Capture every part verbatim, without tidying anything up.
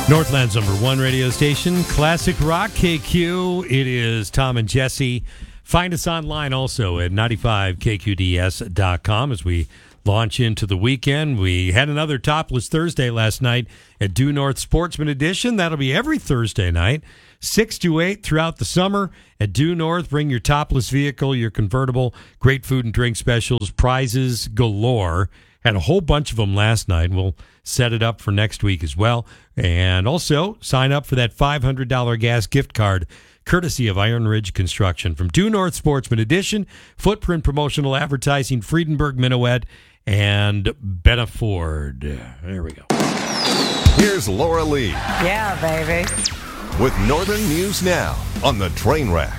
Northland's number one radio station, Classic Rock K Q. It is Tom and Jesse. Find us online also at ninety-five K Q D S dot com as we launch into the weekend. We had another Topless Thursday last night at Due North Sportsman Edition. That'll be every Thursday night, six to eight throughout the summer at Due North. Bring your topless vehicle, your convertible, great food and drink specials, prizes galore. Had a whole bunch of them last night, and we'll set it up for next week as well. And also, sign up for that five hundred dollars gas gift card, courtesy of Iron Ridge Construction. From Due North Sportsman Edition, Footprint Promotional Advertising, Friedenberg Minuet, and Benna Ford. There we go. Here's Laura Lee. Yeah, baby. With Northern News Now on the Train Rack.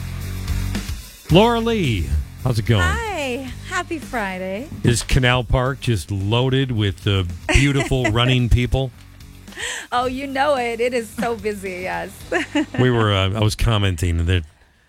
Laura Lee, how's it going? Hi. Happy Friday. Is Canal Park just loaded with the beautiful running people? Oh, you know it. It is so busy, yes. We were, uh, I was commenting that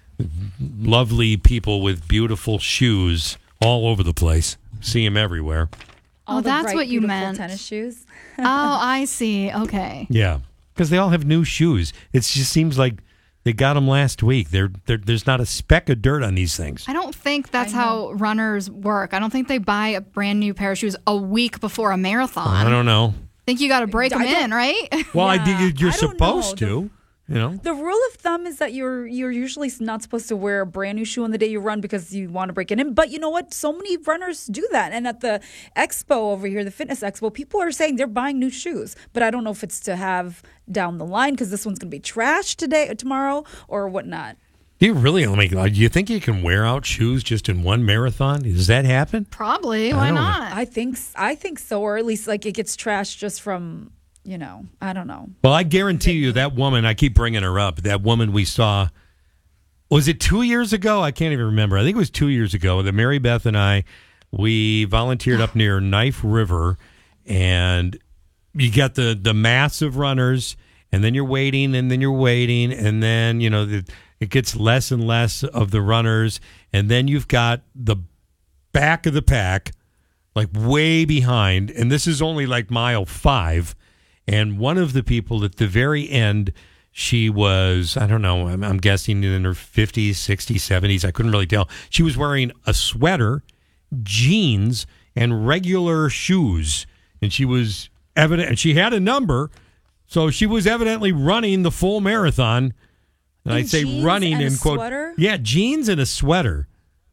lovely people with beautiful shoes all over the place. See them everywhere. All Oh, the that's bright, what you beautiful meant. Tennis shoes. Oh, I see. Okay. Yeah, because they all have new shoes. It just seems like they got them last week. They're, they're, there's not a speck of dirt on these things. I don't think that's I how runners work. I don't think they buy a brand new pair of shoes a week before a marathon. I don't know. think you got to break them I don't- in, right? Well, I Yeah, think you're I don't supposed know. to. You know, The rule of thumb is that you're you're usually not supposed to wear a brand new shoe on the day you run because you want to break it in. But you know what? So many runners do that. And at the expo over here, the fitness expo, people are saying they're buying new shoes. But I don't know if it's to have down the line because this one's going to be trashed today or tomorrow or whatnot. do you really? Let me. Do you think you can wear out shoes just in one marathon? Does that happen? Probably. Why don't know. not? I think I think so, or at least like it gets trashed just from, you know, I don't know. Well, I guarantee you that woman, I keep bringing her up, that woman we saw, was it two years ago? I can't even remember. I think it was two years ago that Mary Beth and I, we volunteered up near Knife River, and you got the, the mass of runners, and then you're waiting, and then you're waiting, and then, you know, the, it gets less and less of the runners, and then you've got the back of the pack, like way behind, and this is only like mile five. And one of the people at the very end, she was, I don't know, I'm, I'm guessing in her fifties, sixties, seventies. I couldn't really tell. She was wearing a sweater, jeans, and regular shoes. And she was evident, and she had a number. So she was evidently running the full marathon. And In I'd say jeans running and a in quote. sweater? Yeah, jeans and a sweater.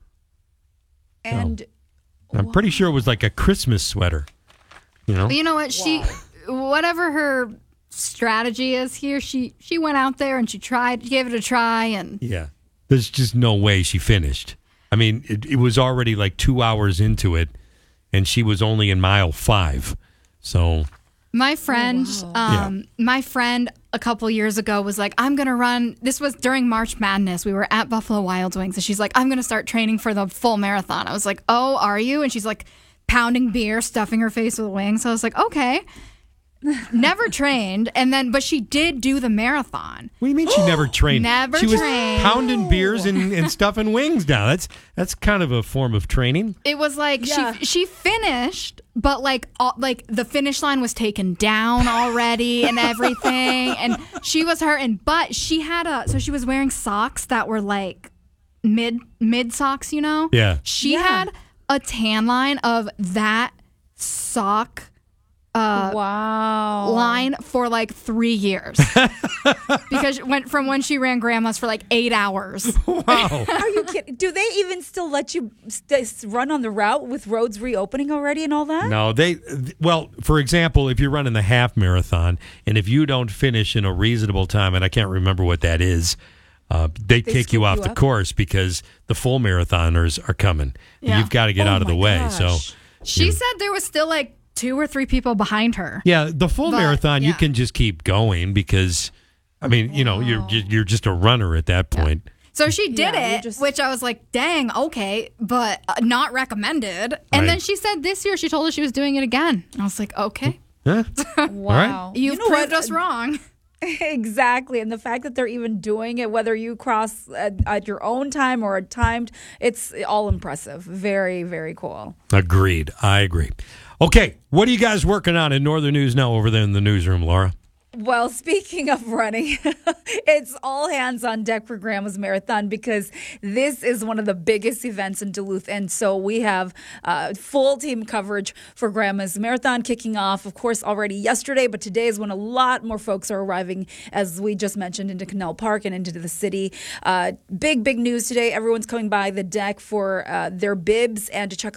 And I'm pretty sure it was like a Christmas sweater. You know? But you know what? She, whatever her strategy is here, she she went out there and she tried, gave it a try, and Yeah. There's just no way she finished. I mean, it, it was already like two hours into it, and she was only in mile five. So, my friend, wow. um, my friend a couple years ago was like, I'm gonna run. This was during March Madness. We were at Buffalo Wild Wings, and she's like, I'm gonna start training for the full marathon. I was like, oh, are you? And she's like, pounding beer, stuffing her face with wings. So I was like, okay. Never trained, and then but she did do the marathon. what do you mean she never trained? Never she was trained. pounding beers and, and stuffing wings down. That's that's kind of a form of training. It was like Yeah. she she finished, but like all, like the finish line was taken down already and everything, and she was hurting. But she had a so she was wearing socks that were like mid mid socks, you know. Yeah. She Yeah. had a tan line of that sock uh, wow. line for like three years because it went from when she ran grandma's for like eight hours. Wow. Are you kidding? Do they even still let you st- run on the route with roads reopening already and all that? No, they, well, for example, if you're running the half marathon, and if you don't finish in a reasonable time, and I can't remember what that is, uh, they, They kick you scoop off you the up? course because the full marathoners are coming. Yeah. You've got to get Oh out of the my way. gosh. So, She said there was still like two or three people behind her. yeah, the full But, marathon, you yeah. can just keep going because, I mean, you know, you're you're just a runner at that point. So she did Yeah, you it, just- which I was like, dang, okay, but uh, not recommended. And Right. then she said this year she told us she was doing it again. I was like, okay, Huh? Wow. you've You know proved what? us wrong. Exactly. And the fact that they're even doing it, whether you cross at, at your own time or timed, it's all impressive. Very, very cool. Agreed. I agree. Okay, what are you guys working on in Northern News Now over there in the newsroom, Laura? Well, speaking of running, it's all hands on deck for Grandma's Marathon because this is one of the biggest events in Duluth. And so we have uh, full team coverage for Grandma's Marathon kicking off, of course, already yesterday. But today is when a lot more folks are arriving, as we just mentioned, into Canal Park and into the city. Uh, big, big news today. Everyone's coming by the deck for uh, their bibs and to check